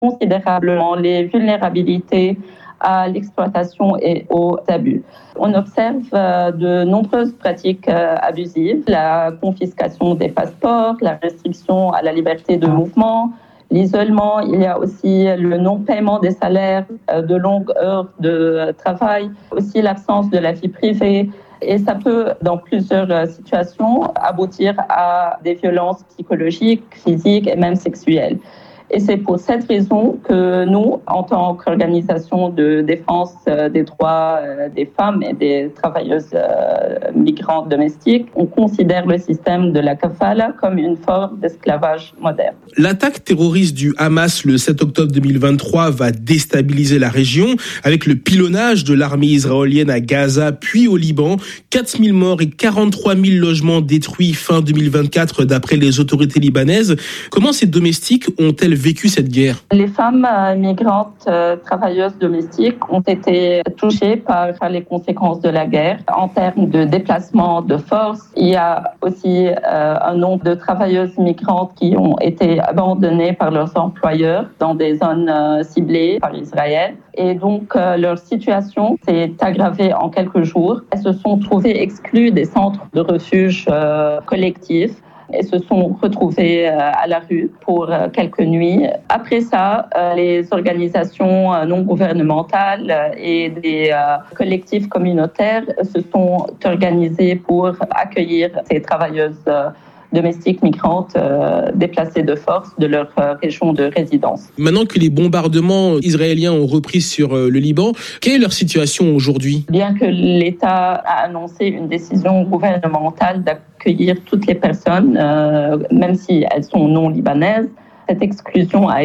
considérablement les vulnérabilités à l'exploitation et aux abus. On observe de nombreuses pratiques abusives, la confiscation des passeports, la restriction à la liberté de mouvement, l'isolement, il y a aussi le non-paiement des salaires, de longues heures de travail, aussi l'absence de la vie privée. Et ça peut, dans plusieurs situations, aboutir à des violences psychologiques, physiques et même sexuelles. Et c'est pour cette raison que nous, en tant qu'organisation de défense des droits des femmes et des travailleuses migrantes domestiques, on considère le système de la kafala comme une forme d'esclavage moderne. L'attaque terroriste du Hamas le 7 octobre 2023 va déstabiliser la région avec le pilonnage de l'armée israélienne à Gaza puis au Liban. 4000 morts et 43 000 logements détruits fin 2024 d'après les autorités libanaises. Comment ces domestiques ont-elles vécu cette guerre? Les femmes migrantes travailleuses domestiques ont été touchées par les conséquences de la guerre. En termes de déplacement de force, il y a aussi un nombre de travailleuses migrantes qui ont été abandonnées par leurs employeurs dans des zones ciblées par Israël. Et donc, leur situation s'est aggravée en quelques jours. Elles se sont trouvées exclues des centres de refuge collectifs et se sont retrouvées à la rue pour quelques nuits. Après ça, les organisations non gouvernementales et des collectifs communautaires se sont organisés pour accueillir ces travailleuses domestiques migrantes déplacées de force de leur région de résidence. Maintenant que les bombardements israéliens ont repris sur le Liban, quelle est leur situation aujourd'hui? Bien que l'État a annoncé une décision gouvernementale d'accueillir toutes les personnes, même si elles sont non libanaises, cette exclusion a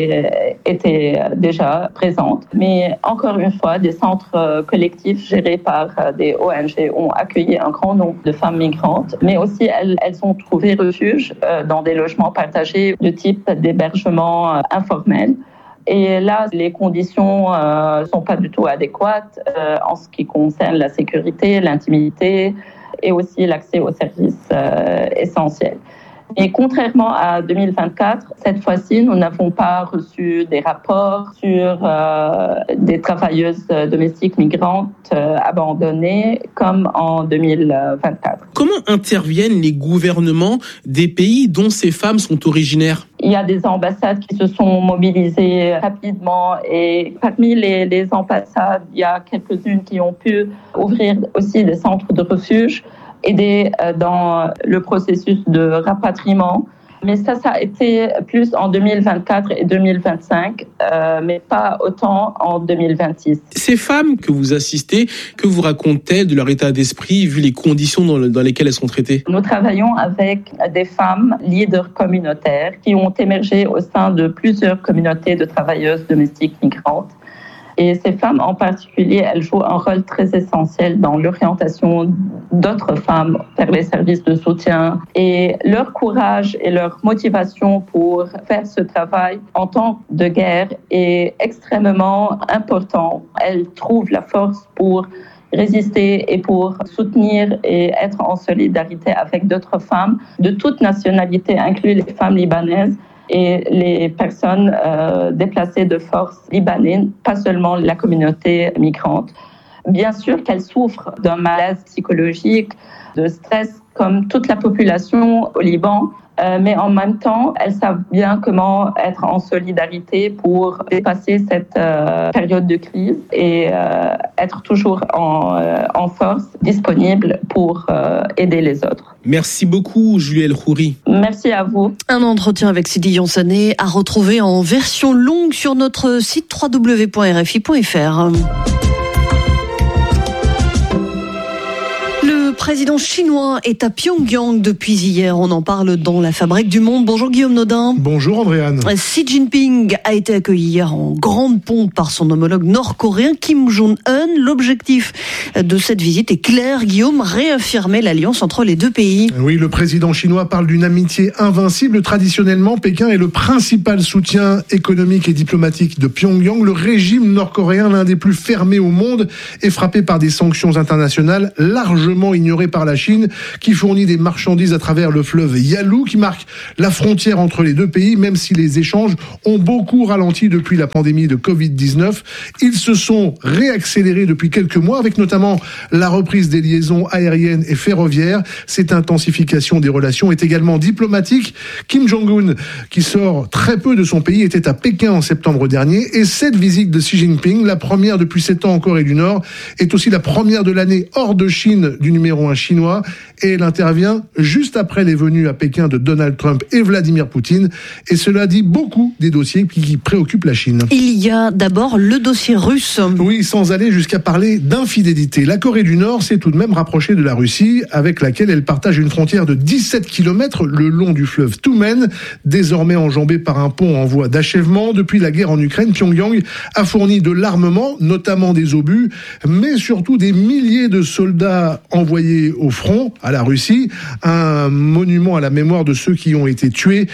été déjà présente. Mais encore une fois, des centres collectifs gérés par des ONG ont accueilli un grand nombre de femmes migrantes, mais aussi elles ont trouvé refuge dans des logements partagés de type d'hébergement informel. Et là, les conditions sont pas du tout adéquates en ce qui concerne la sécurité, l'intimité et aussi l'accès aux services essentiels. Et contrairement à 2024, cette fois-ci, nous n'avons pas reçu des rapports sur des travailleuses domestiques migrantes abandonnées comme en 2024. Comment interviennent les gouvernements des pays dont ces femmes sont originaires? Il y a des ambassades qui se sont mobilisées rapidement et parmi les ambassades, il y a quelques-unes qui ont pu ouvrir aussi des centres de refuge, aider dans le processus de rapatriement. Mais ça a été plus en 2024 et 2025, mais pas autant en 2026. Ces femmes que vous assistez, que vous racontez de leur état d'esprit, vu les conditions dans lesquelles elles sont traitées? Nous travaillons avec des femmes leaders communautaires qui ont émergé au sein de plusieurs communautés de travailleuses domestiques migrantes. Et ces femmes en particulier, elles jouent un rôle très essentiel dans l'orientation d'autres femmes vers les services de soutien. Et leur courage et leur motivation pour faire ce travail en temps de guerre est extrêmement important. Elles trouvent la force pour résister et pour soutenir et être en solidarité avec d'autres femmes de toute nationalité, inclus les femmes libanaises et les personnes déplacées de force libanaises, pas seulement la communauté migrante. Bien sûr qu'elles souffrent d'un malaise psychologique, de stress, comme toute la population au Liban, mais en même temps, elles savent bien comment être en solidarité pour dépasser cette période de crise et être toujours en force, disponible pour aider les autres. Merci beaucoup, Julie El Khoury. Merci à vous. Un entretien avec Sidi Yonsané à retrouver en version longue sur notre site www.rfi.fr. Le président chinois est à Pyongyang depuis hier. On en parle dans la Fabrique du Monde. Bonjour Guillaume Nodin. Bonjour Andréane. Xi Jinping a été accueilli hier en grande pompe par son homologue nord-coréen Kim Jong-un. L'objectif de cette visite est clair, Guillaume, réaffirmer l'alliance entre les deux pays. Oui, le président chinois parle d'une amitié invincible. Traditionnellement, Pékin est le principal soutien économique et diplomatique de Pyongyang. Le régime nord-coréen, l'un des plus fermés au monde, est frappé par des sanctions internationales largement inefficaces ignorée par la Chine, qui fournit des marchandises à travers le fleuve Yalu, qui marque la frontière entre les deux pays, même si les échanges ont beaucoup ralenti depuis la pandémie de Covid-19. Ils se sont réaccélérés depuis quelques mois, avec notamment la reprise des liaisons aériennes et ferroviaires. Cette intensification des relations est également diplomatique. Kim Jong-un, qui sort très peu de son pays, était à Pékin en septembre dernier, et cette visite de Xi Jinping, la première depuis 7 ans en Corée du Nord, est aussi la première de l'année hors de Chine du numéro 1 chinois, et elle intervient juste après les venues à Pékin de Donald Trump et Vladimir Poutine, et cela dit beaucoup des dossiers qui préoccupent la Chine. Il y a d'abord le dossier russe. Oui, sans aller jusqu'à parler d'infidélité. La Corée du Nord s'est tout de même rapprochée de la Russie, avec laquelle elle partage une frontière de 17 km le long du fleuve Tumen, désormais enjambée par un pont en voie d'achèvement. Depuis la guerre en Ukraine, Pyongyang a fourni de l'armement, notamment des obus, mais surtout des milliers de soldats envoyés au front, à la Russie. Un monument à la mémoire de ceux qui ont été tués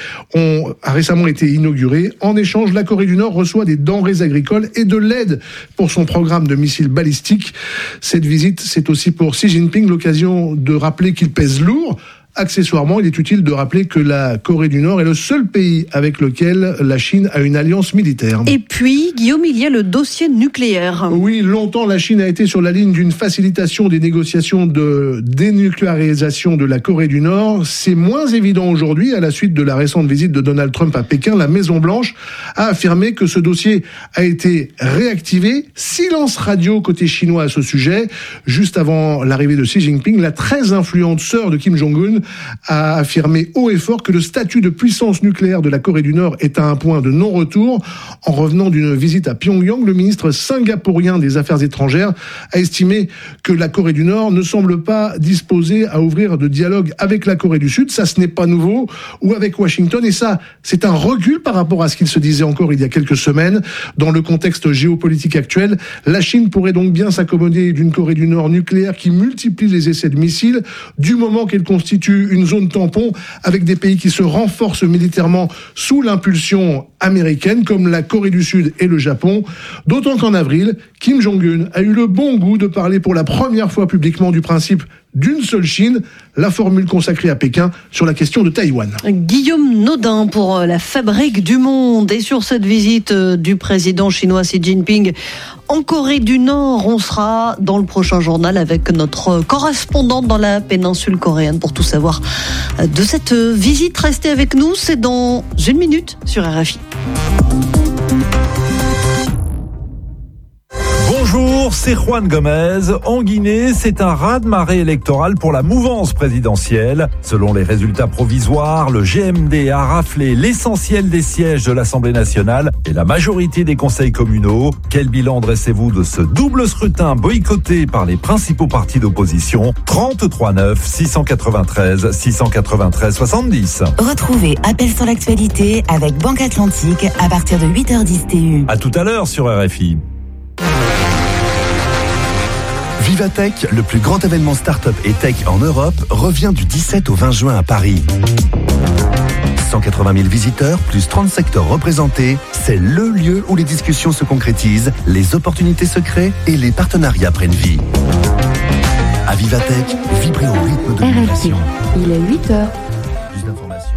a récemment été inauguré. En échange, la Corée du Nord reçoit des denrées agricoles et de l'aide pour son programme de missiles balistiques. Cette visite, c'est aussi pour Xi Jinping l'occasion de rappeler qu'il pèse lourd. Accessoirement, il est utile de rappeler que la Corée du Nord est le seul pays avec lequel la Chine a une alliance militaire. Et puis, Guillaume, il y a le dossier nucléaire. Oui, longtemps, la Chine a été sur la ligne d'une facilitation des négociations de dénucléarisation de la Corée du Nord. C'est moins évident aujourd'hui, à la suite de la récente visite de Donald Trump à Pékin. La Maison-Blanche a affirmé que ce dossier a été réactivé. Silence radio côté chinois à ce sujet. Juste avant l'arrivée de Xi Jinping, la très influente sœur de Kim Jong-un a affirmé haut et fort que le statut de puissance nucléaire de la Corée du Nord est à un point de non-retour. En revenant d'une visite à Pyongyang, le ministre singapourien des Affaires étrangères a estimé que la Corée du Nord ne semble pas disposée à ouvrir de dialogue avec la Corée du Sud. Ça, ce n'est pas nouveau, ou avec Washington, et ça, c'est un recul par rapport à ce qu'il se disait encore il y a quelques semaines. Dans le contexte géopolitique actuel, la Chine pourrait donc bien s'accommoder d'une Corée du Nord nucléaire qui multiplie les essais de missiles, du moment qu'elle constitue une zone tampon avec des pays qui se renforcent militairement sous l'impulsion américaine, comme la Corée du Sud et le Japon. D'autant qu'en avril, Kim Jong-un a eu le bon goût de parler pour la première fois publiquement du principe d'une seule Chine, la formule consacrée à Pékin sur la question de Taïwan. Guillaume Nodin pour la Fabrique du Monde. Et sur cette visite du président chinois Xi Jinping en Corée du Nord, on sera dans le prochain journal avec notre correspondante dans la péninsule coréenne pour tout savoir de cette visite. Restez avec nous, c'est dans 1 minute sur RFI. Bonjour, c'est Juan Gomez. En Guinée, c'est un raz-de-marée électoral pour la mouvance présidentielle. Selon les résultats provisoires, le GMD a raflé l'essentiel des sièges de l'Assemblée nationale et la majorité des conseils communaux. Quel bilan dressez-vous de ce double scrutin boycotté par les principaux partis d'opposition ? 33 9 693 693 70. Retrouvez Appel sur l'actualité avec Banque Atlantique à partir de 8h10 TU. À tout à l'heure sur RFI. Vivatech, le plus grand événement start-up et tech en Europe, revient du 17 au 20 juin à Paris. 180 000 visiteurs, plus 30 secteurs représentés, c'est le lieu où les discussions se concrétisent, les opportunités se créent et les partenariats prennent vie. À Vivatech, vibrez au rythme de l'innovation. Il est 8h. Plus d'informations.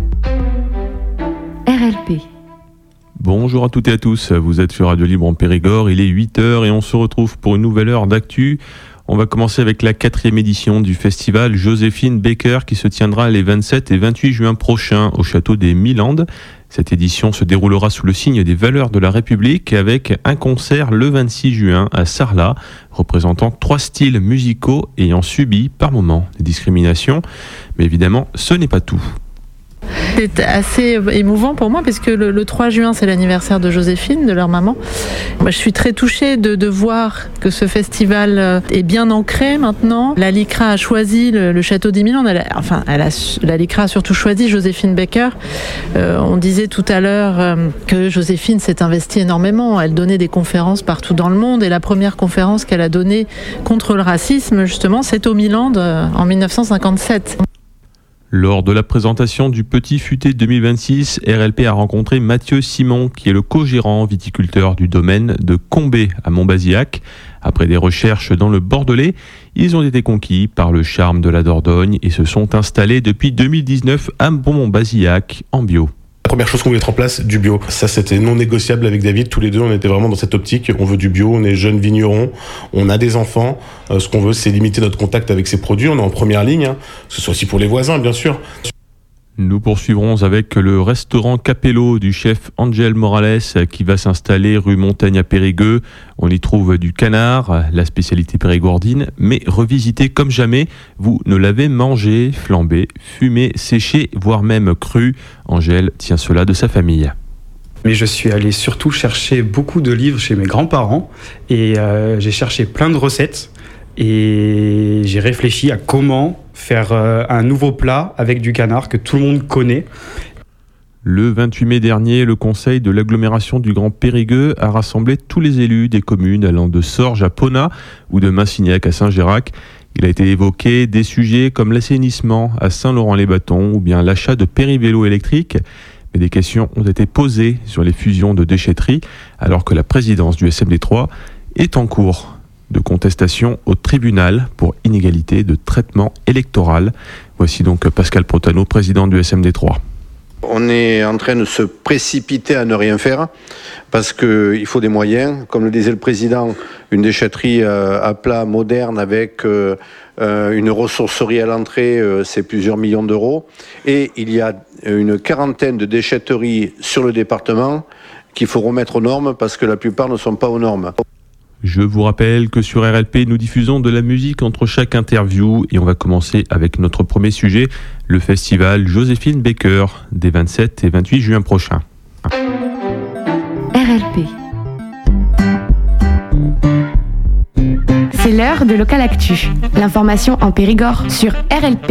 RLP. Bonjour à toutes et à tous, vous êtes sur Radio Libre en Périgord, il est 8h et on se retrouve pour une nouvelle heure d'actu. On va commencer avec la 4e édition du festival Joséphine Baker qui se tiendra les 27 et 28 juin prochains au château des Mille-Landes. Cette édition se déroulera sous le signe des valeurs de la République avec un concert le 26 juin à Sarlat, représentant 3 styles musicaux ayant subi par moments des discriminations. Mais évidemment, ce n'est pas tout. C'est assez émouvant pour moi parce que le 3 juin c'est l'anniversaire de Joséphine, de leur maman. Moi, je suis très touchée de voir que ce festival est bien ancré maintenant. La LICRA a choisi le château des Mille-Landes. La LICRA a surtout choisi Joséphine Baker. On disait tout à l'heure que Joséphine s'est investie énormément. Elle donnait des conférences partout dans le monde et la première conférence qu'elle a donnée contre le racisme, justement, c'est aux Mille-Landes en 1957. Lors de la présentation du Petit Futé 2026, RLP a rencontré Mathieu Simon, qui est le co-gérant viticulteur du domaine de Combé à Montbazillac. Après des recherches dans le Bordelais, ils ont été conquis par le charme de la Dordogne et se sont installés depuis 2019 à Montbazillac en bio. La première chose qu'on voulait mettre en place, du bio. Ça, c'était non négociable avec David. Tous les deux, on était vraiment dans cette optique. On veut du bio, on est jeunes vignerons, on a des enfants. Ce qu'on veut, c'est limiter notre contact avec ces produits. On est en première ligne, que ce soit aussi pour les voisins, bien sûr. Nous poursuivrons avec le restaurant Capello du chef Angel Morales qui va s'installer rue Montaigne à Périgueux. On y trouve du canard, la spécialité périgourdine, mais revisité comme jamais. Vous ne l'avez mangé, flambé, fumé, séché, voire même cru. Angel tient cela de sa famille. Mais je suis allé surtout chercher beaucoup de livres chez mes grands-parents et j'ai cherché plein de recettes. Et j'ai réfléchi à comment faire un nouveau plat avec du canard que tout le monde connaît. Le 28 mai dernier, le conseil de l'agglomération du Grand Périgueux a rassemblé tous les élus des communes allant de Sorges à Pona ou de Massignac à Saint-Gérac. Il a été évoqué des sujets comme l'assainissement à Saint-Laurent-les-Bâtons ou bien l'achat de périvélos électriques. Mais des questions ont été posées sur les fusions de déchetteries alors que la présidence du SMD3 est en cours de contestation au tribunal pour inégalité de traitement électoral. Voici donc Pascal Protano, président du SMD3. On est en train de se précipiter à ne rien faire parce qu'il faut des moyens. Comme le disait le président, une déchetterie à plat moderne avec une ressourcerie à l'entrée, c'est plusieurs millions d'euros. Et il y a une quarantaine de déchetteries sur le département qu'il faut remettre aux normes parce que la plupart ne sont pas aux normes. Je vous rappelle que sur RLP, nous diffusons de la musique entre chaque interview et on va commencer avec notre premier sujet, le festival Joséphine Baker, des 27 et 28 juin prochains. RLP. C'est l'heure de Local Actu. L'information en Périgord sur RLP.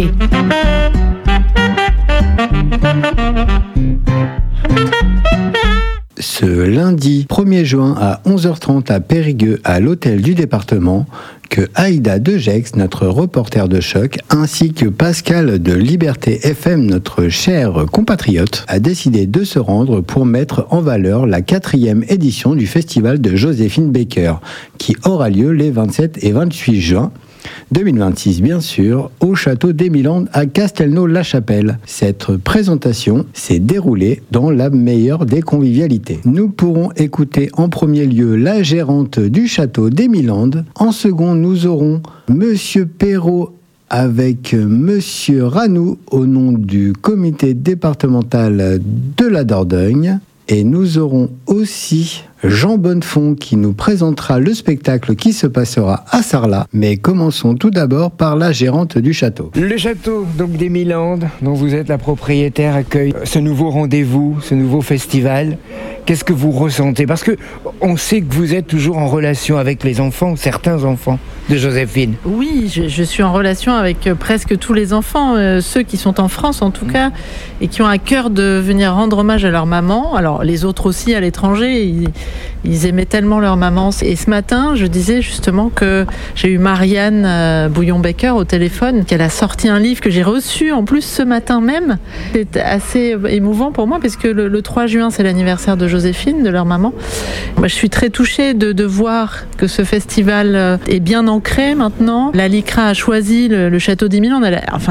Ce lundi 1er juin à 11h30 à Périgueux, à l'hôtel du département, que Aïda Degex, notre reporter de choc, ainsi que Pascal de Liberté FM, notre cher compatriote, a décidé de se rendre pour mettre en valeur la 4e édition du festival de Joséphine Baker, qui aura lieu les 27 et 28 juin 2026, bien sûr, au château d'Émilandes à Castelnau-la-Chapelle. Cette présentation s'est déroulée dans la meilleure des convivialités. Nous pourrons écouter en premier lieu la gérante du château d'Émilandes. En second, nous aurons Monsieur Perrault avec Monsieur Ranou au nom du comité départemental de la Dordogne. Et nous aurons aussi Jean Bonnefond qui nous présentera le spectacle qui se passera à Sarlat. Mais commençons tout d'abord par la gérante du château. Le château donc d'Émilandes, dont vous êtes la propriétaire, accueille ce nouveau rendez-vous, ce nouveau festival. Qu'est-ce que vous ressentez? Parce que on sait que vous êtes toujours en relation avec les enfants, certains enfants de Joséphine. Oui, je suis en relation avec presque tous les enfants, ceux qui sont en France en tout cas, et qui ont à cœur de venir rendre hommage à leur maman. Alors les autres aussi à l'étranger, ils aimaient tellement leur maman. Et ce matin, je disais justement que j'ai eu Marianne Bouillon-Baker au téléphone, qu'elle a sorti un livre que j'ai reçu en plus ce matin même. C'est assez émouvant pour moi parce que le 3 juin, c'est l'anniversaire de Joséphine, de leur maman. Moi, je suis très touchée de voir que ce festival est bien ancré maintenant. La LICRA a choisi le château d'Émilandes.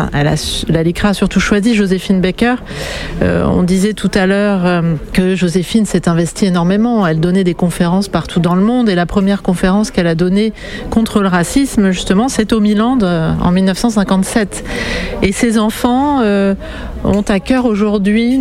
La LICRA a surtout choisi Joséphine Baker. On disait tout à l'heure que Joséphine s'est investie énormément. Elle donnait des conférences partout dans le monde et la première conférence qu'elle a donnée contre le racisme, justement, c'est au Milandes en 1957. Et ces enfants ont à cœur aujourd'hui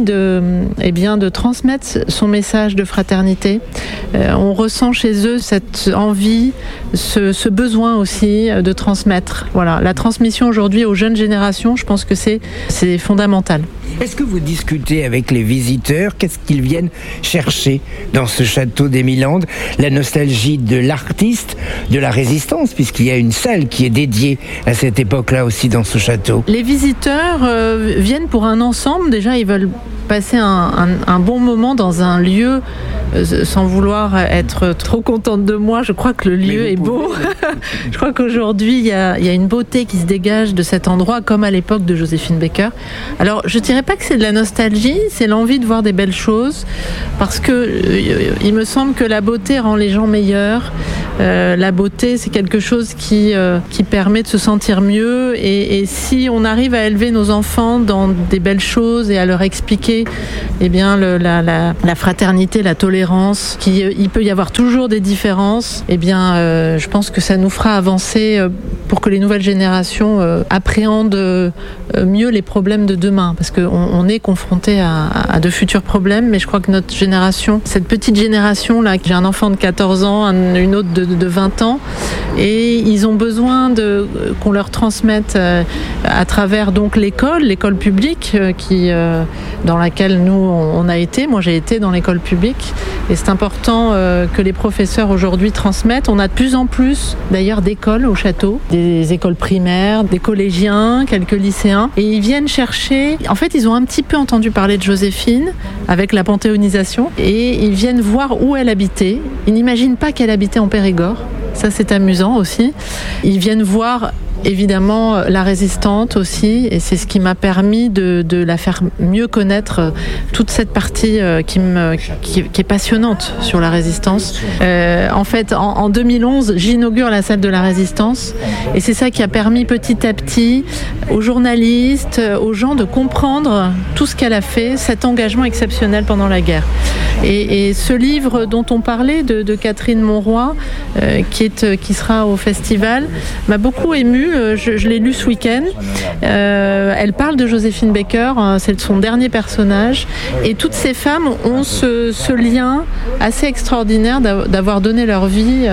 de transmettre son message de fraternité. On ressent chez eux cette envie, ce besoin aussi de transmettre. Voilà, la transmission aujourd'hui aux jeunes générations, je pense que c'est fondamental. Est-ce que vous discutez avec les visiteurs? Qu'est-ce qu'ils viennent chercher dans ce château d'Émilandes? La nostalgie de l'artiste, de la résistance, puisqu'il y a une salle qui est dédiée à cette époque-là aussi dans ce château. Les visiteurs viennent pour un ensemble. Déjà, ils veulent passer un bon moment dans un lieu sans vouloir être trop contente de moi, je crois que le lieu est beau. Je crois qu'aujourd'hui, il y a une beauté qui se dégage de cet endroit, comme à l'époque de Joséphine Baker. Alors, je dirais pas que c'est de la nostalgie, c'est l'envie de voir des belles choses, parce que il me semble que la beauté rend les gens meilleurs. La beauté, c'est quelque chose qui permet de se sentir mieux, et si on arrive à élever nos enfants dans des belles choses et à leur expliquer, eh bien, la fraternité, la tolérance, il peut y avoir toujours des différences, eh bien, je pense que ça nous fera avancer pour que les nouvelles générations appréhendent mieux les problèmes de demain, parce qu'on est confronté à de futurs problèmes, mais je crois que notre génération, cette petite génération là, j'ai un enfant de 14 ans, une autre de 20 ans, et ils ont besoin qu'on leur transmette à travers donc l'école publique dans laquelle nous on a été. Moi j'ai été dans l'école publique, et c'est important que les professeurs aujourd'hui transmettent. On a de plus en plus d'ailleurs d'écoles au château, des écoles primaires, des collégiens, quelques lycéens, et ils viennent chercher, en fait ils ont un petit peu entendu parler de Joséphine avec la panthéonisation, et ils viennent voir où elle habitait. Ils n'imaginent pas qu'elle habitait en Périgord. Ça, c'est amusant aussi. Ils viennent voir évidemment la résistante aussi, et c'est ce qui m'a permis de la faire mieux connaître, toute cette partie qui est passionnante sur la résistance. En fait, en 2011, j'inaugure la salle de la résistance, et c'est ça qui a permis petit à petit aux journalistes, aux gens de comprendre tout ce qu'elle a fait, cet engagement exceptionnel pendant la guerre. Et ce livre dont on parlait de Catherine Monroy, qui sera au festival, m'a beaucoup émue. Je l'ai lu ce week-end. Elle parle de Joséphine Baker, c'est son dernier personnage, et toutes ces femmes ont ce lien assez extraordinaire d'avoir donné leur vie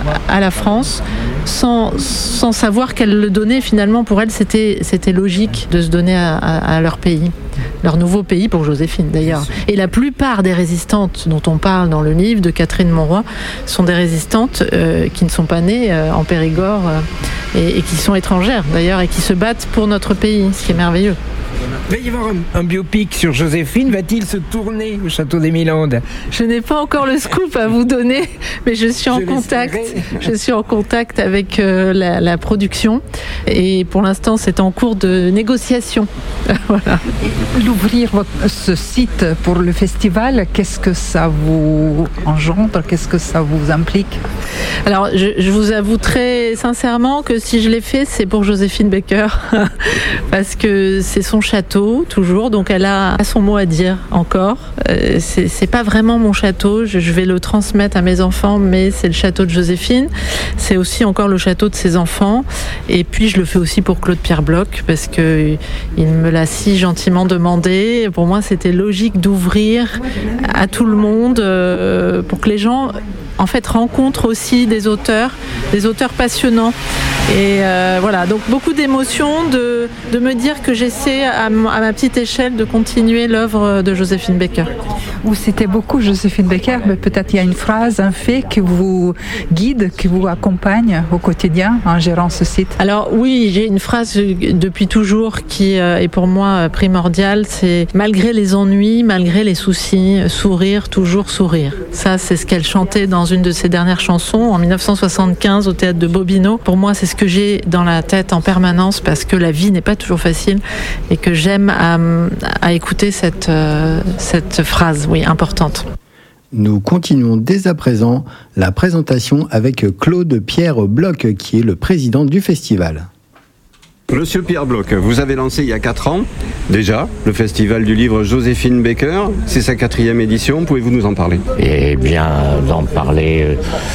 à la France sans savoir qu'elles le donnaient. Finalement, pour elles, c'était logique de se donner à leur pays. Leur nouveau pays pour Joséphine d'ailleurs. Et la plupart des résistantes dont on parle dans le livre de Catherine Monroy sont des résistantes qui ne sont pas nées en Périgord et qui sont étrangères d'ailleurs, et qui se battent pour notre pays, ce qui est merveilleux. Il va y avoir un biopic sur Joséphine. Va-t-il se tourner au Château des Milandes ? Je n'ai pas encore le scoop à vous donner, mais je suis en contact. Je suis en contact avec la production, et pour l'instant, c'est en cours de négociation. Voilà. L'ouvrir ce site pour le festival, qu'est-ce que ça vous engendre ? Qu'est-ce que ça vous implique ? Alors, je vous avoue très sincèrement que si je l'ai fait, c'est pour Joséphine Baker, parce que c'est son château, toujours, donc elle a son mot à dire encore. C'est pas vraiment mon château, je vais le transmettre à mes enfants, mais c'est le château de Joséphine. C'est aussi encore le château de ses enfants. Et puis je le fais aussi pour Claude-Pierre Bloch, parce que il me l'a si gentiment demandé. Pour moi, c'était logique d'ouvrir à tout le monde pour que les gens en fait rencontrent aussi des auteurs passionnants. Et voilà, donc beaucoup d'émotions de me dire que j'essaie à ma petite échelle de continuer l'œuvre de Joséphine Baker. Vous citez beaucoup Joséphine Baker, mais peut-être il y a une phrase, un fait qui vous guide, qui vous accompagne au quotidien en gérant ce site. Alors oui, j'ai une phrase depuis toujours qui est pour moi primordiale, c'est « Malgré les ennuis, malgré les soucis, sourire, toujours sourire ». Ça, c'est ce qu'elle chantait dans une de ses dernières chansons en 1975 au théâtre de Bobino. Pour moi, c'est ce que j'ai dans la tête en permanence, parce que la vie n'est pas toujours facile, et que j'aime à écouter cette phrase, oui, importante. Nous continuons dès à présent la présentation avec Claude-Pierre Bloch, qui est le président du festival. Monsieur Pierre Bloch, vous avez lancé il y a 4 ans déjà le festival du livre Joséphine Baker. C'est sa 4e édition. Pouvez-vous nous en parler ? Eh bien, d'en parler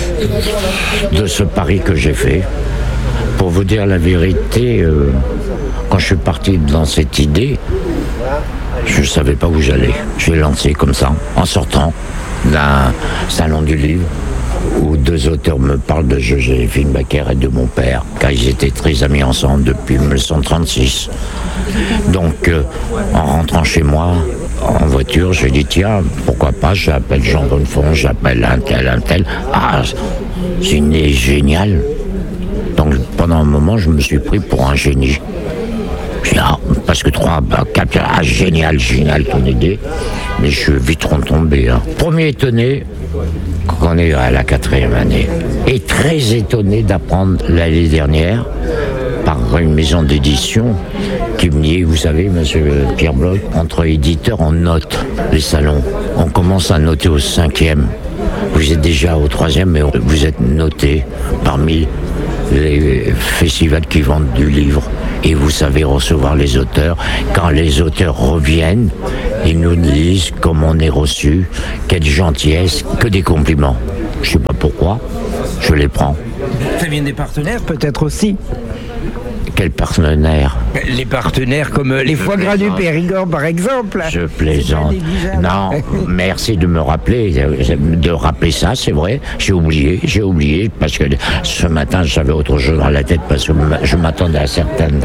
de ce pari que j'ai fait. Pour vous dire la vérité, quand je suis parti dans cette idée, je ne savais pas où j'allais. Je l'ai lancé comme ça, en sortant d'un salon du livre où 2 auteurs me parlent de Joséphine Baker et de mon père, car ils étaient très amis ensemble depuis 1936. Donc, en rentrant chez moi, en voiture, j'ai dit, tiens, pourquoi pas, j'appelle Jean Bonnefond, j'appelle un tel. Ah, c'est une idée géniale. Donc, pendant un moment, je me suis pris pour un génie. J'ai dit, parce que 3, 4, génial ton idée. Mais je suis vite retombé. Premier étonné, qu'on est à la 4e année. Et très étonné d'apprendre l'année dernière, par une maison d'édition, qui me dit, vous savez, monsieur Pierre Bloch, entre éditeurs, on note les salons. On commence à noter au 5e. Vous êtes déjà au 3e, mais vous êtes noté parmi les festivals qui vendent du livre. Et vous savez recevoir les auteurs. Quand les auteurs reviennent, ils nous disent comment on est reçu, quelle gentillesse, que des compliments. Je sais pas pourquoi, je les prends. Ça vient des partenaires peut-être aussi. Quel partenaire? Les partenaires comme les foie gras du Périgord par exemple. Je plaisante. Non, merci de me rappeler, ça, c'est vrai. J'ai oublié parce que ce matin j'avais autre chose dans la tête parce que je m'attendais à certaines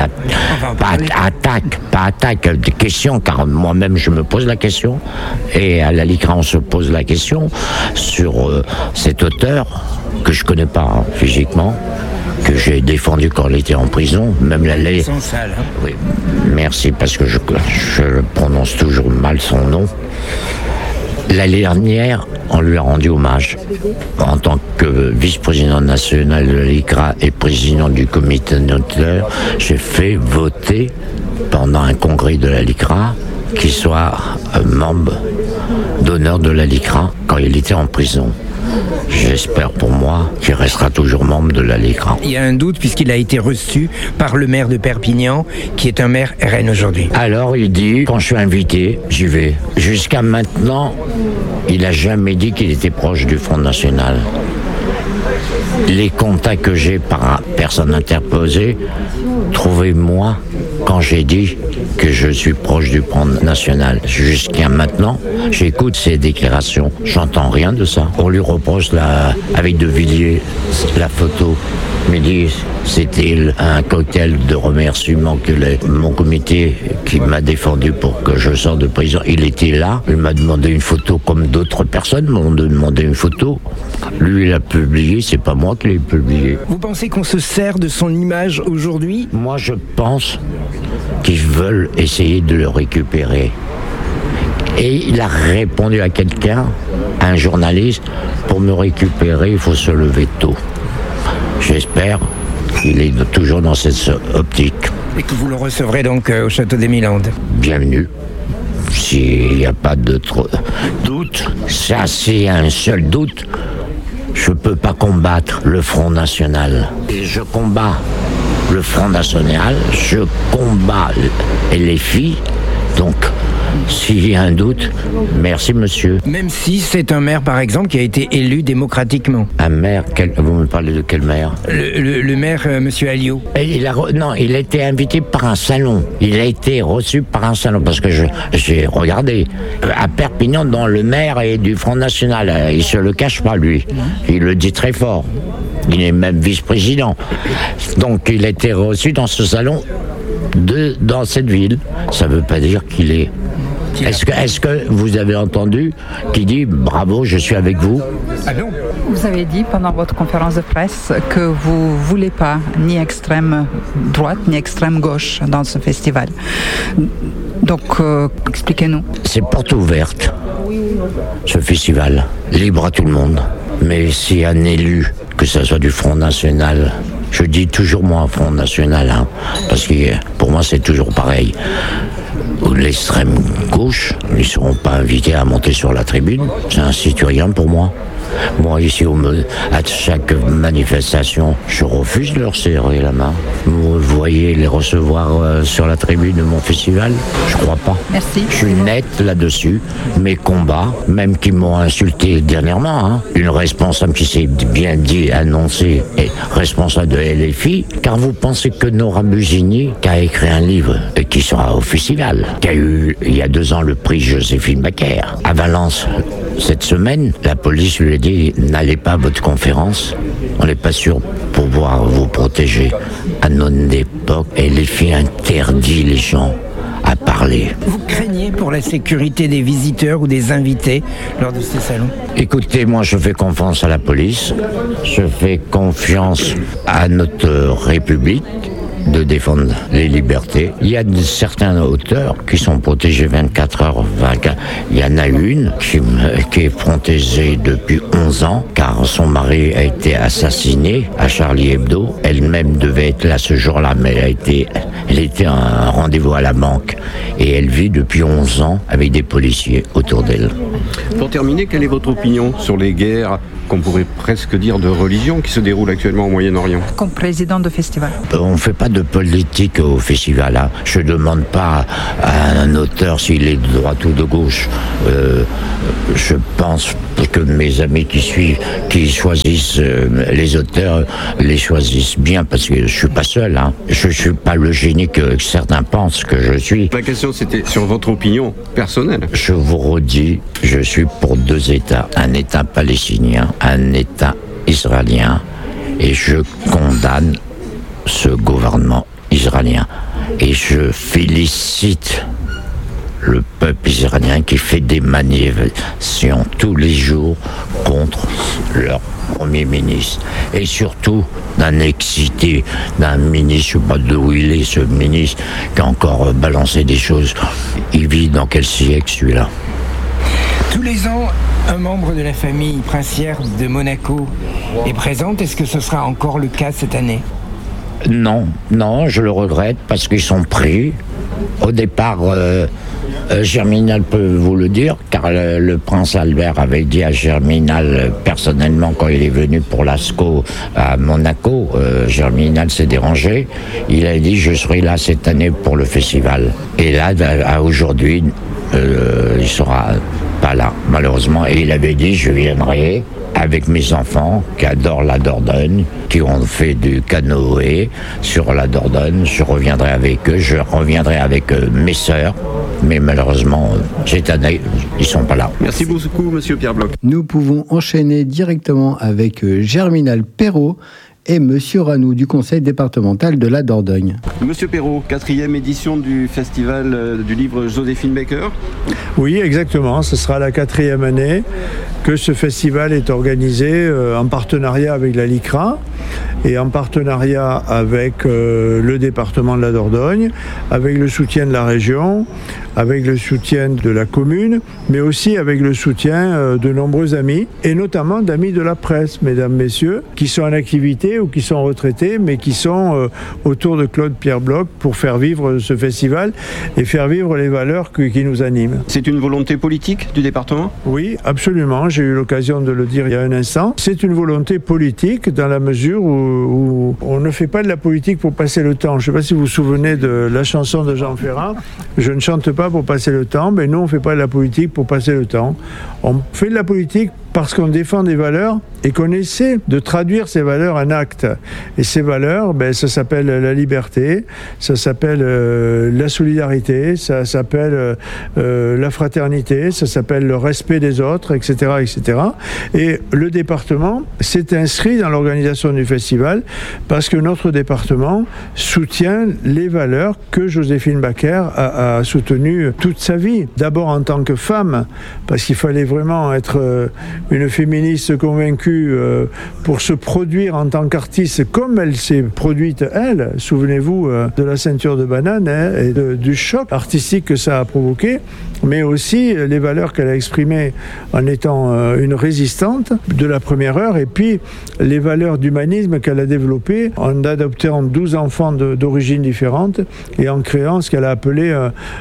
pas attaques, des questions, car moi-même je me pose la question et à la LICRA on se pose la question sur cet auteur que je connais pas physiquement, que j'ai défendu quand il était en prison, même la loi. Oui, merci, parce que je prononce toujours mal son nom. L'année dernière, on lui a rendu hommage. En tant que vice-président national de la LICRA et président du comité d'auteur, j'ai fait voter pendant un congrès de la LICRA qu'il soit membre d'honneur de la LICRA quand il était en prison. J'espère pour moi qu'il restera toujours membre de la LICRA. Il y a un doute puisqu'il a été reçu par le maire de Perpignan, qui est un maire RN aujourd'hui. Alors il dit, quand je suis invité, j'y vais. Jusqu'à maintenant, il n'a jamais dit qu'il était proche du Front National. Les contacts que j'ai par personne interposée, trouvez-moi quand j'ai dit que je suis proche du Front National. Jusqu'à maintenant, j'écoute ses déclarations, j'entends rien de ça. On lui reproche avec De Villiers la photo. Il me dit c'était un cocktail de remerciements que mon comité qui m'a défendu pour que je sorte de prison, il était là. Il m'a demandé une photo comme d'autres personnes m'ont demandé une photo. Lui, il a publié, c'est pas moi qui l'ai publié. Vous pensez qu'on se sert de son image aujourd'hui? Moi, je pense qu'ils veulent essayer de le récupérer. Et il a répondu à quelqu'un, à un journaliste, pour me récupérer, il faut se lever tôt. J'espère qu'il est toujours dans cette optique. Et que vous le recevrez donc au Château des Milandes. Bienvenue. S'il n'y a pas d'autre doute, ça c'est un seul doute, je ne peux pas combattre le Front National. Et je combats le Front National, je combats les filles, donc s'il y a un doute, merci monsieur. Même si c'est un maire par exemple qui a été élu démocratiquement. Un maire, vous me parlez de quel maire? Le maire, monsieur Alliot. Non, il a été invité par un salon. Il a été reçu par un salon, parce que j'ai regardé. À Perpignan, dans le maire est du Front National, il se le cache pas lui. Il le dit très fort. Il est même vice-président. Donc il a été reçu dans ce salon dans cette ville. Ça veut pas dire qu'il est... Est-ce que vous avez entendu qu'il dit bravo, je suis avec vous? Ah non. Vous avez dit pendant votre conférence de presse que vous ne voulez pas ni extrême droite ni extrême gauche dans ce festival. Donc, expliquez-nous. C'est porte ouverte, ce festival, libre à tout le monde. Mais si un élu, que ce soit du Front National, je dis toujours moi Front National, parce que pour moi c'est toujours pareil, ou l'extrême gauche, ils ne seront pas invités à monter sur la tribune. C'est un citoyen pour moi. Moi, ici, à chaque manifestation, je refuse de leur serrer la main. Vous voyez les recevoir sur la tribune de mon festival? Je crois pas. Merci. Je suis net là-dessus. Mes combats, même qui m'ont insulté dernièrement, une responsable qui s'est bien dit, annoncée, est responsable de LFI, car vous pensez que Nora Bugini, qui a écrit un livre et qui sera au festival, qui a eu il y a 2 ans le prix Joséphine Baker, à Valence, cette semaine, la police lui a dit n'allez pas à votre conférence, on n'est pas sûr pour pouvoir vous protéger. À notre époque, et les filles interdit les gens à parler. Vous craignez pour la sécurité des visiteurs ou des invités lors de ces salons? Écoutez, moi je fais confiance à la police, je fais confiance à notre République, de défendre les libertés. Il y a certains auteurs qui sont protégés 24 heures. Il y en a une qui est protégée depuis 11 ans car son mari a été assassiné à Charlie Hebdo. Elle-même devait être là ce jour-là, mais elle était à un rendez-vous à la banque et elle vit depuis 11 ans avec des policiers autour d'elle. Pour terminer, quelle est votre opinion sur les guerres qu'on pourrait presque dire de religion qui se déroulent actuellement au Moyen-Orient? Comme président de festival. On ne fait pas de politique au festival. Hein. Je ne demande pas à un auteur s'il est de droite ou de gauche. Je pense que mes amis qui choisissent les auteurs, les choisissent bien parce que je ne suis pas seul. Hein. Je ne suis pas le génie que certains pensent que je suis. La question c'était sur votre opinion personnelle. Je vous redis, je suis pour 2 États. Un État palestinien, un État israélien. Et je condamne ce gouvernement israélien. Et je félicite le peuple israélien qui fait des manifestations tous les jours contre leur Premier ministre. Et surtout d'un excité, d'un ministre, je ne sais pas d'où il est, ce ministre, qui a encore balancé des choses. Il vit dans quel siècle celui-là? Tous les ans, un membre de la famille princière de Monaco est présent. Est-ce que ce sera encore le cas cette année? Non, je le regrette parce qu'ils sont pris. Au départ, Germinal peut vous le dire, car le prince Albert avait dit à Germinal personnellement quand il est venu pour l'ASCO à Monaco, Germinal s'est dérangé. Il a dit je serai là cette année pour le festival. Et là, à aujourd'hui, il sera pas là, malheureusement. Et il avait dit je viendrai avec mes enfants qui adorent la Dordogne, qui ont fait du canoë sur la Dordogne. Je reviendrai avec eux, je reviendrai avec mes sœurs. Mais malheureusement, cette année, ils ne sont pas là. Merci beaucoup, monsieur Pierre Bloch. Nous pouvons enchaîner directement avec Germinal Perrault et monsieur Ranou du conseil départemental de la Dordogne. Monsieur Perrault, 4e édition du festival du livre Joséphine Baker. Oui, exactement. Ce sera la 4e année que ce festival est organisé en partenariat avec la LICRA et en partenariat avec le département de la Dordogne, avec le soutien de la région, avec le soutien de la commune, mais aussi avec le soutien de nombreux amis, et notamment d'amis de la presse, mesdames, messieurs, qui sont en activité ou qui sont retraités, mais qui sont autour de Claude Pierre Bloch pour faire vivre ce festival et faire vivre les valeurs qui nous animent. C'est une volonté politique du département ? Oui, absolument. J'ai eu l'occasion de le dire il y a un instant. C'est une volonté politique dans la mesure où on ne fait pas de la politique pour passer le temps. Je ne sais pas si vous vous souvenez de la chanson de Jean Ferrat. Je ne chante pas pour passer le temps, mais nous on ne fait pas de la politique pour passer le temps. On fait de la politique parce qu'on défend des valeurs et qu'on essaie de traduire ces valeurs en actes. Et ces valeurs, ça s'appelle la liberté, ça s'appelle la solidarité, ça s'appelle la fraternité, ça s'appelle le respect des autres, etc., etc. Et le département s'est inscrit dans l'organisation du festival parce que notre département soutient les valeurs que Joséphine Baker a soutenues toute sa vie. D'abord en tant que femme, parce qu'il fallait vraiment être une féministe convaincue pour se produire en tant qu'artiste comme elle s'est produite elle. Souvenez-vous de la ceinture de banane et du choc artistique que ça a provoqué, mais aussi les valeurs qu'elle a exprimées en étant une résistante de la première heure, et puis les valeurs d'humanisme qu'elle a développées en adoptant 12 enfants d'origines différentes et en créant ce qu'elle a appelé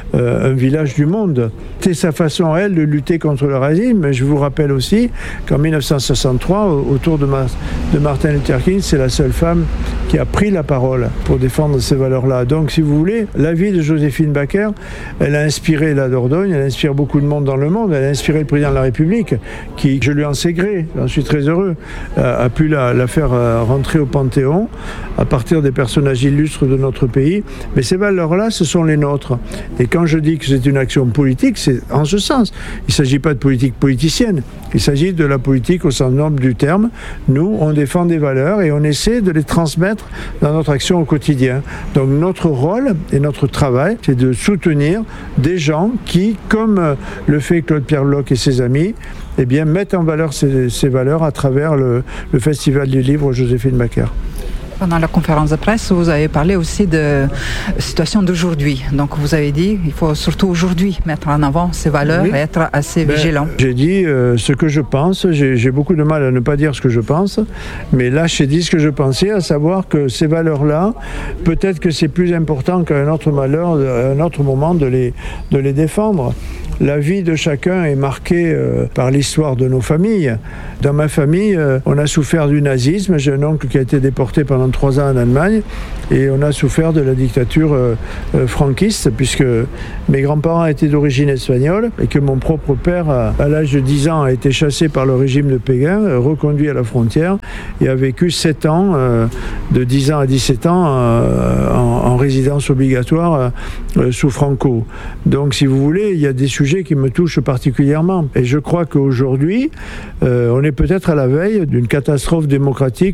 un village du monde. C'est sa façon, elle, de lutter contre le racisme, mais je vous rappelle aussi qu'en 1963, autour de Martin Luther King, c'est la seule femme qui a pris la parole pour défendre ces valeurs-là. Donc, si vous voulez, la vie de Joséphine Baker, elle a inspiré la Dordogne, elle inspire beaucoup de monde dans le monde, elle a inspiré le président de la République, qui, je lui en sais gré, j'en suis très heureux, a pu la faire rentrer au Panthéon à partir des personnages illustres de notre pays. Mais ces valeurs-là, ce sont les nôtres. Et quand je dis que c'est une action politique, c'est en ce sens. Il ne s'agit pas de politique politicienne, il s'agit de la politique au sens noble du terme. Nous, on défend des valeurs et on essaie de les transmettre dans notre action au quotidien. Donc notre rôle et notre travail, c'est de soutenir des gens qui, comme le fait Claude Pierre Bloch et ses amis, mettent en valeur ces valeurs à travers le Festival du livre Joséphine Baker. Pendant la conférence de presse, vous avez parlé aussi de la situation d'aujourd'hui. Donc vous avez dit qu'il faut surtout aujourd'hui mettre en avant ces valeurs et être assez vigilant. J'ai dit ce que je pense. J'ai beaucoup de mal à ne pas dire ce que je pense. Mais là, j'ai dit ce que je pensais, à savoir que ces valeurs-là, peut-être que c'est plus important qu'à un autre moment de les défendre. La vie de chacun est marquée par l'histoire de nos familles. Dans ma famille, on a souffert du nazisme. J'ai un oncle qui a été déporté pendant 3 ans en Allemagne et on a souffert de la dictature franquiste puisque mes grands-parents étaient d'origine espagnole et que mon propre père, à l'âge de 10 ans, a été chassé par le régime de Péguin, reconduit à la frontière et a vécu 7 ans, de 10 ans à 17 ans, en résidence obligatoire sous Franco. Donc, si vous voulez, il y a des sujets qui me touchent particulièrement. Et je crois qu'aujourd'hui, on est peut-être à la veille d'une catastrophe démocratique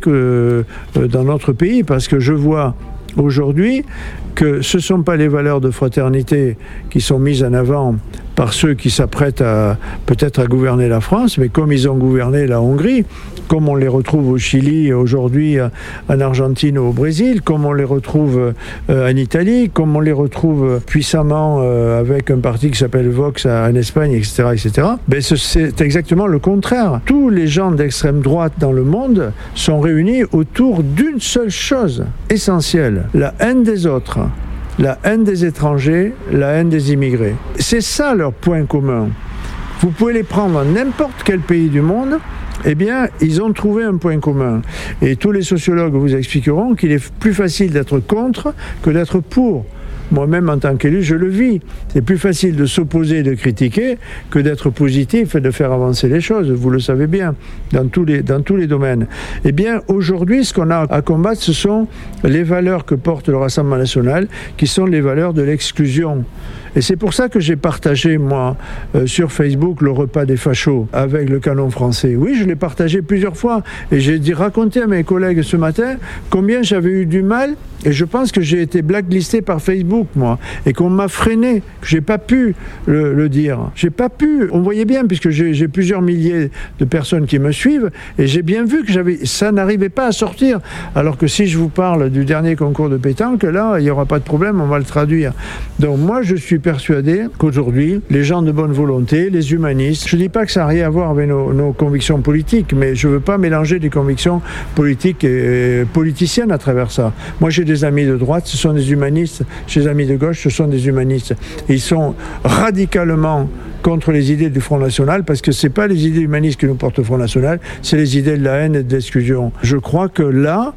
dans notre pays, parce que je vois aujourd'hui que ce ne sont pas les valeurs de fraternité qui sont mises en avant par ceux qui s'apprêtent peut-être à gouverner la France, mais comme ils ont gouverné la Hongrie, comme on les retrouve au Chili aujourd'hui, en Argentine ou au Brésil, comme on les retrouve en Italie, comme on les retrouve puissamment avec un parti qui s'appelle Vox en Espagne, etc., etc. Ben c'est exactement le contraire. Tous les gens d'extrême droite dans le monde sont réunis autour d'une seule chose essentielle, la haine des autres. La haine des étrangers, la haine des immigrés. C'est ça leur point commun. Vous pouvez les prendre dans n'importe quel pays du monde, eh bien, ils ont trouvé un point commun. Et tous les sociologues vous expliqueront qu'il est plus facile d'être contre que d'être pour. Moi-même, en tant qu'élu, je le vis. C'est plus facile de s'opposer et de critiquer que d'être positif et de faire avancer les choses. Vous le savez bien, dans tous les domaines. Eh bien, aujourd'hui, ce qu'on a à combattre, ce sont les valeurs que porte le Rassemblement national, qui sont les valeurs de l'exclusion. Et c'est pour ça que j'ai partagé, moi, sur Facebook, le repas des fachos avec le canon français. Oui, je l'ai partagé plusieurs fois. Et j'ai raconté à mes collègues ce matin combien j'avais eu du mal. Et je pense que j'ai été blacklisté par Facebook, moi. Et qu'on m'a freiné, que j'ai pas pu le dire. J'ai pas pu. On voyait bien, puisque j'ai plusieurs milliers de personnes qui me suivent. Et j'ai bien vu que ça n'arrivait pas à sortir. Alors que si je vous parle du dernier concours de pétanque, là, il n'y aura pas de problème, on va le traduire. Donc moi, je suis persuadé qu'aujourd'hui, les gens de bonne volonté, les humanistes, je ne dis pas que ça n'a rien à voir avec nos convictions politiques, mais je ne veux pas mélanger des convictions politiques et politiciennes à travers ça. Moi, j'ai des amis de droite, ce sont des humanistes. J'ai des amis de gauche, ce sont des humanistes. Et ils sont radicalement contre les idées du Front National, parce que ce n'est pas les idées humanistes que nous porte le Front National, c'est les idées de la haine et de l'exclusion. Je crois que là,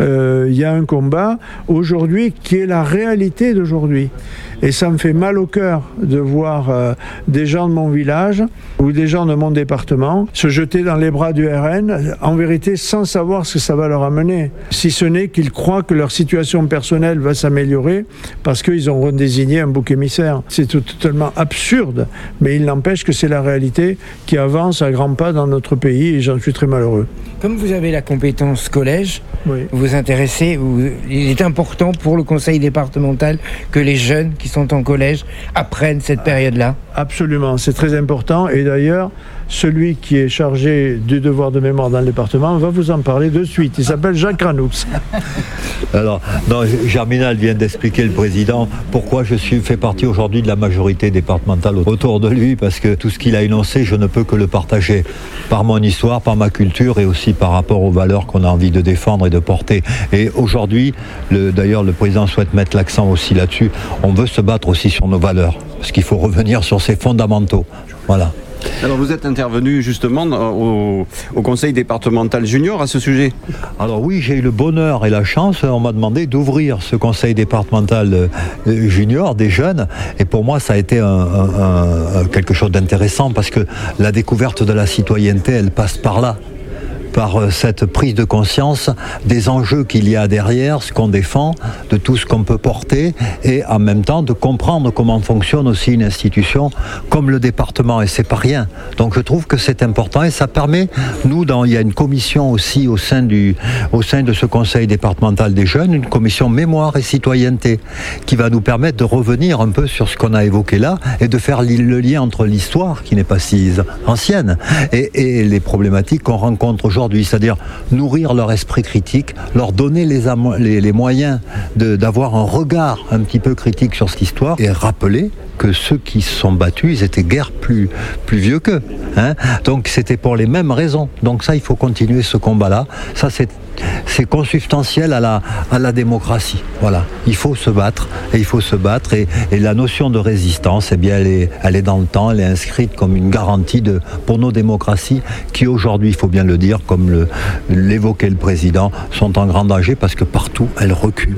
il y a un combat aujourd'hui qui est la réalité d'aujourd'hui. Et ça me fait mal au cœur de voir des gens de mon village ou des gens de mon département se jeter dans les bras du RN, en vérité sans savoir ce que ça va leur amener. Si ce n'est qu'ils croient que leur situation personnelle va s'améliorer parce qu'ils ont redésigné un bouc émissaire. C'est totalement absurde, mais il n'empêche que c'est la réalité qui avance à grands pas dans notre pays et j'en suis très malheureux. Comme vous avez la compétence collège, oui. Vous intéressez, il est important pour le conseil départemental que les jeunes qui sont en collège apprennent cette période-là. Absolument, c'est très important. Et d'ailleurs, celui qui est chargé du devoir de mémoire dans le département va vous en parler de suite. Il s'appelle Jacques Ranoux. Alors, non, Germinal vient d'expliquer, le président, pourquoi je fais partie aujourd'hui de la majorité départementale autour de lui, parce que tout ce qu'il a énoncé, je ne peux que le partager par mon histoire, par ma culture et aussi par rapport aux valeurs qu'on a envie de défendre et de porter. Et aujourd'hui, d'ailleurs, le président souhaite mettre l'accent aussi là-dessus. On veut se battre aussi sur nos valeurs, parce qu'il faut revenir sur ces fondamentaux. Voilà. Alors vous êtes intervenu justement au conseil départemental junior à ce sujet. Alors oui, j'ai eu le bonheur et la chance, on m'a demandé d'ouvrir ce conseil départemental junior des jeunes, et pour moi ça a été quelque chose d'intéressant, parce que la découverte de la citoyenneté, elle passe par là, par cette prise de conscience des enjeux qu'il y a derrière ce qu'on défend, de tout ce qu'on peut porter, et en même temps de comprendre comment fonctionne aussi une institution comme le département, et c'est pas rien. Donc je trouve que c'est important, et ça permet, il y a une commission aussi au sein de ce conseil départemental des jeunes, une commission mémoire et citoyenneté, qui va nous permettre de revenir un peu sur ce qu'on a évoqué là, et de faire le lien entre l'histoire, qui n'est pas si ancienne, et les problématiques qu'on rencontre aujourd'hui. aujourd'hui, c'est-à-dire nourrir leur esprit critique, leur donner les moyens d'avoir un regard un petit peu critique sur cette histoire et rappeler que ceux qui se sont battus, ils étaient guère plus vieux qu'eux. Hein. Donc c'était pour les mêmes raisons. Donc ça, il faut continuer ce combat-là. Ça, c'est consubstantiel à la démocratie. Voilà. Il faut se battre, et la notion de résistance, eh bien, elle est dans le temps, elle est inscrite comme une garantie pour nos démocraties qui aujourd'hui, il faut bien le dire, comme l'évoquait le président, sont en grand danger parce que partout elles reculent.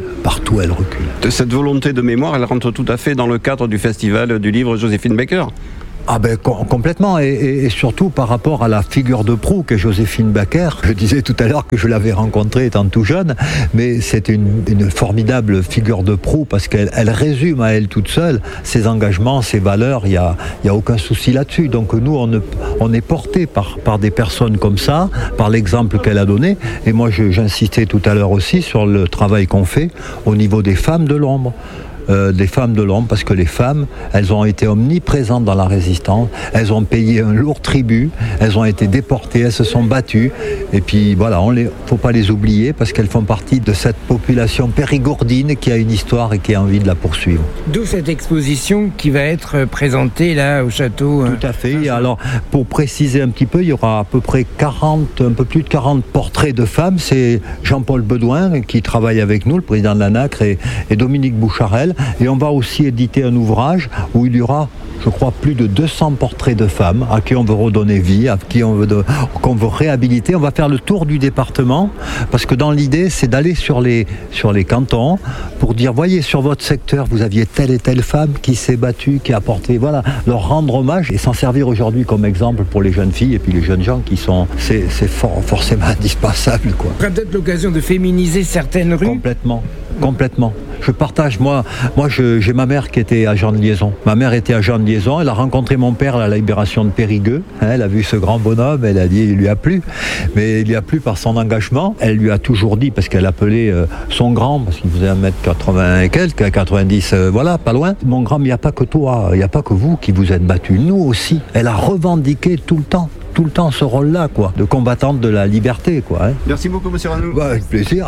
Cette volonté de mémoire, elle rentre tout à fait dans le cadre du festival du livre Joséphine Baker. Ah ben complètement, et surtout par rapport à la figure de proue qu'est Joséphine Baker. Je disais tout à l'heure que je l'avais rencontrée étant tout jeune, mais c'est une formidable figure de proue parce qu'elle résume à elle toute seule ses engagements, ses valeurs, il y a aucun souci là-dessus. Donc nous on est porté par des personnes comme ça, par l'exemple qu'elle a donné, et moi j'insistais tout à l'heure aussi sur le travail qu'on fait au niveau des femmes de l'ombre. Des femmes de l'ombre, parce que les femmes, elles ont été omniprésentes dans la résistance, elles ont payé un lourd tribut, elles ont été déportées, elles se sont battues, et puis voilà, faut pas les oublier, parce qu'elles font partie de cette population périgourdine qui a une histoire et qui a envie de la poursuivre. D'où cette exposition qui va être présentée là au château. Tout à fait. Alors, pour préciser un petit peu, il y aura à peu près un peu plus de 40 portraits de femmes. C'est Jean-Paul Bedouin qui travaille avec nous, le président de la NACRE, et Dominique Boucharel. Et on va aussi éditer un ouvrage où il y aura, je crois, plus de 200 portraits de femmes à qui on veut redonner vie, qu'on veut réhabiliter. On va faire le tour du département parce que dans l'idée, c'est d'aller sur les cantons pour dire, voyez, sur votre secteur, vous aviez telle et telle femme qui s'est battue, qui a apporté, voilà, leur rendre hommage et s'en servir aujourd'hui comme exemple pour les jeunes filles et puis les jeunes gens qui sont, c'est forcément indispensable, quoi. On aura peut-être l'occasion de féminiser certaines rues. Complètement. Je partage, moi j'ai ma mère qui était agent de liaison. Ma mère était agent de liaison, elle a rencontré mon père à la libération de Périgueux. Elle a vu ce grand bonhomme, elle a dit il lui a plu. Mais il lui a plu par son engagement. Elle lui a toujours dit, parce qu'elle appelait son grand, parce qu'il faisait 1m80 et quelques, 90, voilà, pas loin. Mon grand, il n'y a pas que toi, il n'y a pas que vous qui vous êtes battus, nous aussi. Elle a revendiqué tout le temps ce rôle-là, quoi, de combattante de la liberté, quoi. Hein. Merci beaucoup, monsieur Ranou. Avec plaisir.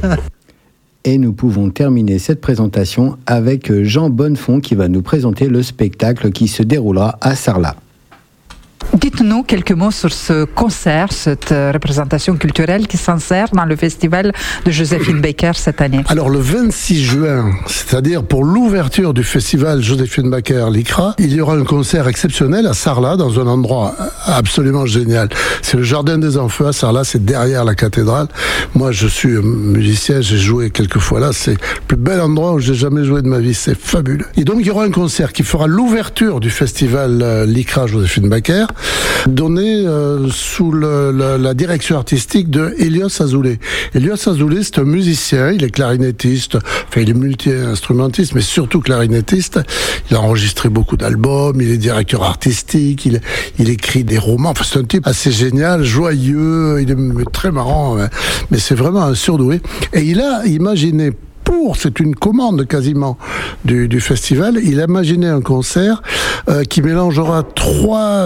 Et nous pouvons terminer cette présentation avec Jean Bonnefond qui va nous présenter le spectacle qui se déroulera à Sarlat. Dites-nous quelques mots sur ce concert, cette représentation culturelle qui s'insère dans le festival de Joséphine Baker cette année. Alors le 26 juin, c'est-à-dire pour l'ouverture du festival Joséphine Baker l'ICRA, il y aura un concert exceptionnel à Sarlat, dans un endroit absolument génial. C'est le Jardin des Enfants à Sarlat, c'est derrière la cathédrale. Moi je suis musicien, j'ai joué quelques fois là, c'est le plus bel endroit où j'ai jamais joué de ma vie, c'est fabuleux. Et donc il y aura un concert qui fera l'ouverture du festival l'ICRA Joséphine Baker, donné sous la direction artistique de Elios Azoulay. Elios Azoulay, c'est un musicien, il est clarinettiste, enfin il est multi-instrumentiste, mais surtout clarinettiste. Il a enregistré beaucoup d'albums, il est directeur artistique, il écrit des romans. Enfin, c'est un type assez génial, joyeux, il est très marrant, mais c'est vraiment un surdoué. Et il a imaginé c'est une commande quasiment du festival. Il a imaginé un concert qui mélangera trois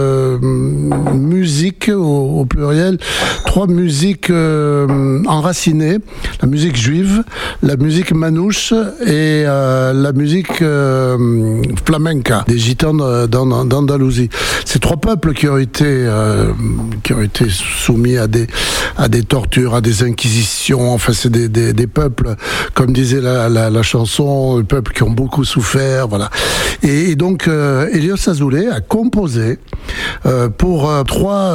musiques au pluriel, trois musiques enracinées, la musique juive, la musique manouche et la musique flamenca des gitans d'Andalousie. Ces trois peuples qui ont été soumis à des tortures, à des inquisitions. Enfin, c'est des peuples, comme disait la chanson, les peuples qui ont beaucoup souffert, voilà. Et donc, Elios Azoulay a composé pour trois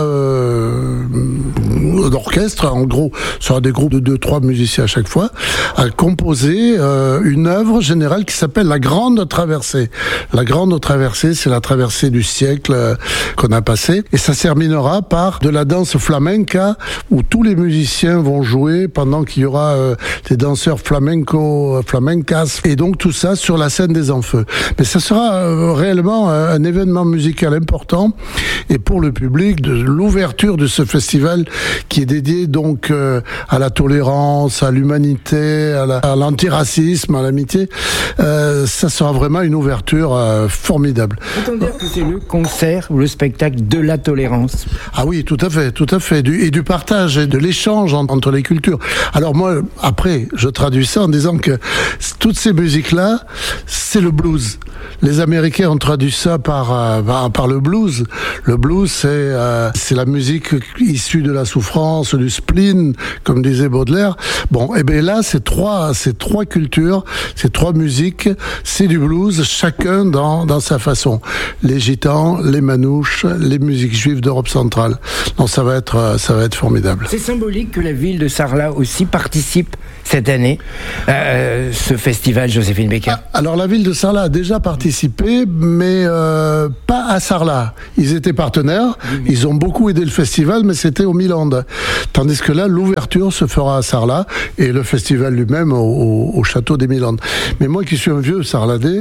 orchestres, en gros, sur des groupes de 2-3 musiciens à chaque fois, a composé une œuvre générale qui s'appelle La Grande Traversée. La Grande Traversée, c'est la traversée du siècle qu'on a passé, et ça se terminera par de la danse flamenca où tous les musiciens vont jouer pendant qu'il y aura des danseurs flamencas, et donc tout ça sur la scène des Enfeux. Mais ça sera réellement un événement musical important, et pour le public, de l'ouverture de ce festival qui est dédié donc à la tolérance, à l'humanité, à l'antiracisme, à l'amitié, ça sera vraiment une ouverture formidable. Peut-on dire que c'est le concert ou le spectacle de la tolérance? Ah oui, tout à fait, et du partage et de l'échange entre les cultures. Alors moi, après, je traduis ça en disant que toutes ces musiques-là, c'est le blues. Les Américains ont traduit ça par le blues. Le blues, c'est la musique issue de la souffrance, du spleen, comme disait Baudelaire. Bon, et bien là, ces trois cultures, ces trois musiques, c'est du blues, chacun dans sa façon. Les gitans, les manouches, les musiques juives d'Europe centrale. Donc ça va être formidable. C'est symbolique que la ville de Sarlat aussi participe cette année à ce festival Joséphine Baker. Alors la ville de Sarlat a déjà participé, mais pas à Sarlat. Ils étaient partenaires, ils ont beaucoup aidé le festival, mais c'était au Milan. Tandis que là, l'ouverture se fera à Sarlat et le festival lui-même au château des Milandes. Mais moi qui suis un vieux Sarladais,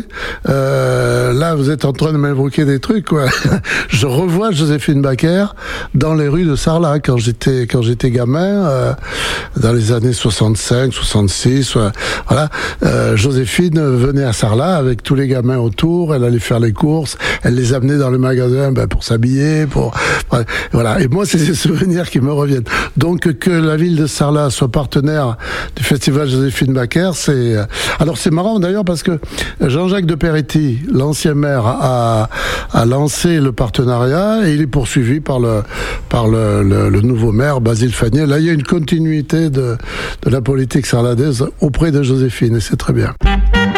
là vous êtes en train de m'invoquer des trucs, quoi. Je revois Joséphine Baker dans les rues de Sarlat quand j'étais gamin, dans les années 65, 66, voilà. Joséphine venait à Sarlat avec tous les gamins autour, elle allait faire les courses, elle les amenait dans le magasin pour s'habiller, voilà. Et moi, c'est des souvenirs qui me reviennent. Donc que la ville de Sarlat soit partenaire du festival Joséphine Baker, alors c'est marrant d'ailleurs parce que Jean-Jacques de Peretti, l'ancien maire, a lancé le partenariat et il est poursuivi par le nouveau maire Basile Fagnier. Là, il y a une continuité de la politique sarladaise auprès de Joséphine et c'est très bien.